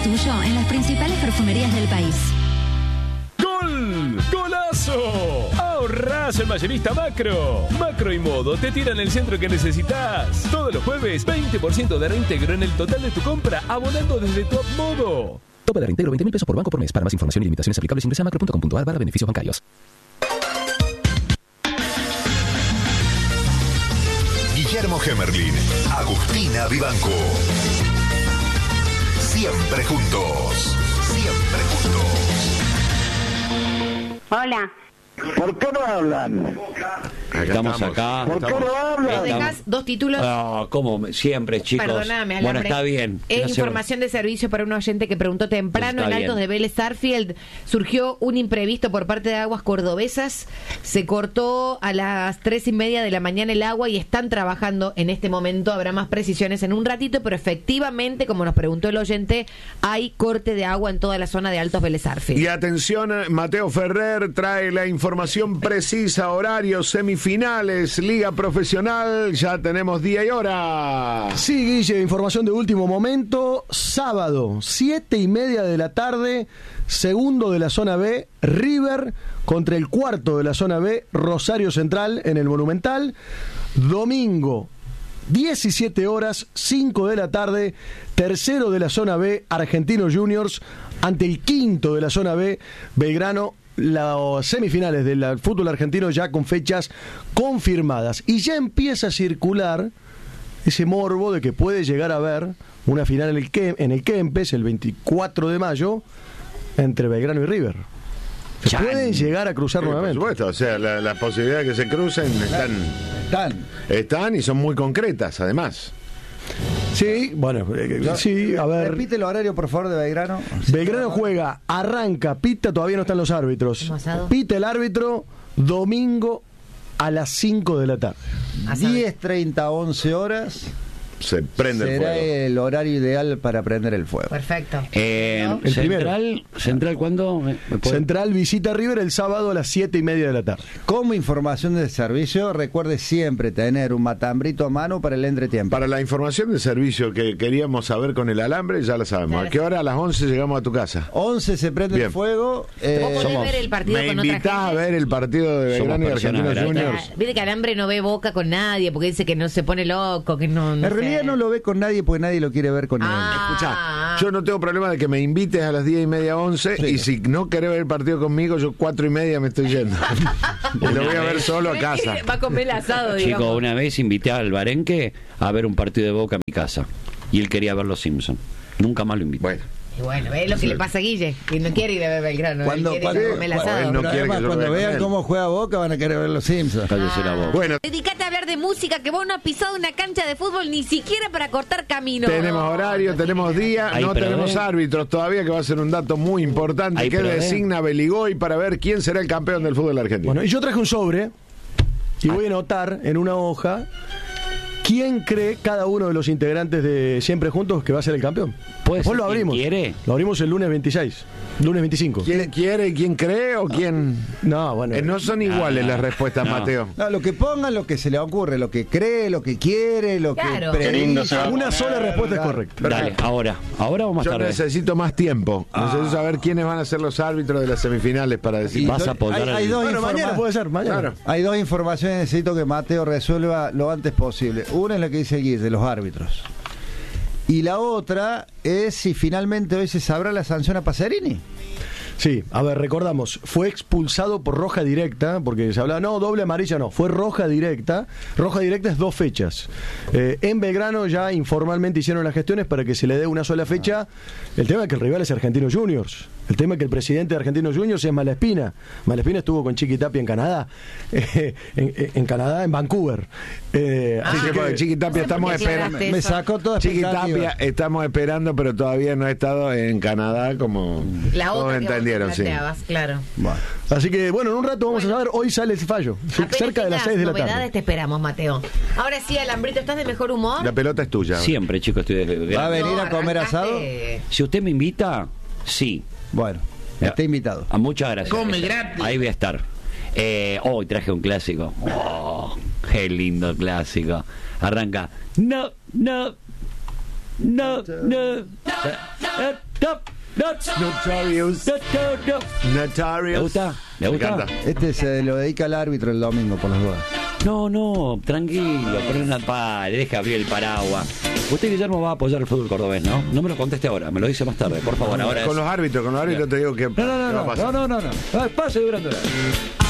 tuyo en las principales perfumerías del país. ¡Gol! ¡Golazo! Ahorrás en Mayorista Macro. Macro y Modo te tiran el centro que necesitas. Todos los jueves, 20% de reintegro en el total de tu compra, abonando desde tu Modo. Tope de reintegro 20.000 pesos por banco por mes. Para más información y limitaciones aplicables ingresa a macro.com.ar/beneficios bancarios. Guillermo Gemerlin, Agustina Vivanco. Siempre juntos. Siempre juntos. Hola. ¿Por qué no hablan? Estamos acá. ¿Por qué no hablan? ¿Nos dejas dos títulos? ¿Cómo? Siempre, chicos. Perdóname, Alambre. Bueno, está bien. Es información de servicio para un oyente que preguntó temprano. En Altos de Vélez Sarsfield surgió un imprevisto por parte de Aguas Cordobesas. Se cortó a las 3:30 de la mañana el agua y están trabajando en este momento. Habrá más precisiones en un ratito, pero efectivamente, como nos preguntó el oyente, hay corte de agua en toda la zona de Altos Vélez Sarsfield. Y atención, Mateo Ferrer trae la información precisa, horarios, semifinales, Liga Profesional, ya tenemos día y hora. Sí, Guille, información de último momento, sábado, 7:30 de la tarde, segundo de la zona B, River, contra el cuarto de la zona B, Rosario Central, en el Monumental. Domingo, 17 horas, 5 de la tarde, tercero de la zona B, Argentinos Juniors, ante el quinto de la zona B, Belgrano. Las semifinales del fútbol argentino ya con fechas confirmadas. Y ya empieza a circular ese morbo de que puede llegar a haber una final en el Kempes el 24 de mayo entre Belgrano y River. Se pueden llegar a cruzar nuevamente. Por supuesto, o sea, la posibilidad de que se crucen están y son muy concretas, además. Sí, bueno, sí, a ver. Repite el horario, por favor, de Belgrano. Belgrano juega, arranca, pita, todavía no están los árbitros. Pita el árbitro domingo a las 5 de la tarde. 10:30, 11 horas. Se prende el fuego. Será el horario ideal para prender el fuego. Perfecto. El ¿Central cuándo? Central visita River el sábado a las 7:30 de la tarde. Como información de servicio, recuerde siempre tener un matambrito a mano para el entretiempo. Para la información de servicio que queríamos saber con el alambre, ya la sabemos. ¿A qué hora? A las 11 llegamos a tu casa. 11 se prende el fuego. ¿Vos podés ver el partido me con otra invitás gente? a ver el partido de Belgrano y Argentinos Juniors. Viste que Alambre no ve Boca con nadie porque dice que no se pone loco, que no En realidad no lo ve con nadie porque nadie lo quiere ver con él. Escuchá, yo no tengo problema de que me invites a las 10:30, 11, y si no querés ver el partido conmigo, yo 4:30 me estoy yendo. Y lo voy a ver solo a casa. Va a comer el asado, digamos. Chico, una vez invité al Barenque a ver un partido de Boca en mi casa y él quería ver los Simpsons. Nunca más lo invité. Bueno. Y bueno, es lo que le pasa a Guille, que no quiere ir a ver Belgrano. Cuando comer el asado. Cuando vean cómo juega Boca van a querer ver los Simpsons. Bueno, dedicate a hablar de música, que vos no has pisado una cancha de fútbol ni siquiera para cortar camino. Tenemos horario, tenemos día, Ahí, no pero tenemos árbitros todavía, que va a ser un dato muy importante, Ahí, que pero designa Beligoy para ver quién será el campeón del fútbol argentino. Bueno, y yo traje un sobre y voy a anotar en una hoja quién cree cada uno de los integrantes de Siempre Juntos que va a ser el campeón. Después lo abrimos. ¿Quiere? Lo abrimos el lunes 26. Lunes 25. ¿Quién quiere y quién cree o quién? No, bueno. No son iguales las respuestas, no. Mateo. No, lo que pongan, lo que se le ocurre, lo que cree, lo que quiere, lo Claro. que predice. Una sola respuesta es correcta. Dale, ahora vamos a Yo estar. necesito más tiempo. Necesito saber quiénes van a ser los árbitros de las semifinales para decir. Vas a apoyar hay dos Bueno, mañana puede ser, mañana. Claro. Hay dos informaciones que necesito que Mateo resuelva lo antes posible. Una es la que dice Guille, de los árbitros. Y la otra es si finalmente hoy se sabrá la sanción a Pacerini. Sí, a ver, recordamos, fue expulsado por roja directa, porque se hablaba, no, doble amarilla no, fue roja directa. Roja directa es 2 fechas. En Belgrano ya informalmente hicieron las gestiones para que se le dé una sola fecha. El tema es que el rival es Argentinos Juniors. El tema es que el presidente de Argentinos Juniors es Malaspina. Malaspina estuvo con Chiqui Tapia en Canadá. En Canadá, en Vancouver. Así que Chiqui Tapia estamos esperando. Me sacó toda Chiqui expectativa. Tapia estamos esperando, pero todavía no ha estado en Canadá como La todos otra que entendieron. vos Sí. planteabas, claro. Bueno. Así que, bueno, en un rato vamos a saber, hoy sale el fallo. Apenas Cerca de las 6 de la novedades tarde. te esperamos, Mateo. Ahora sí, Alambrito, ¿estás de mejor humor? La pelota es tuya. Siempre, chicos, estoy de... ¿Va a venir a comer asado? Si usted me invita, sí. Bueno, está invitado. Muchas gracias. Come gratis. Ahí voy a estar. Hoy traje un clásico. Oh, qué lindo clásico. Arranca. No. Notorious. ¿Le gusta? ¿Le gusta? encanta. Este se lo dedica al árbitro el domingo, por las dudas. No, tranquilo, ponen una pala, deja abrir el paraguas. Usted, Guillermo, va a apoyar el fútbol cordobés, ¿no? No me lo conteste ahora, me lo dice más tarde, por favor. Ahora Con los árbitros te digo que. No, pase durante.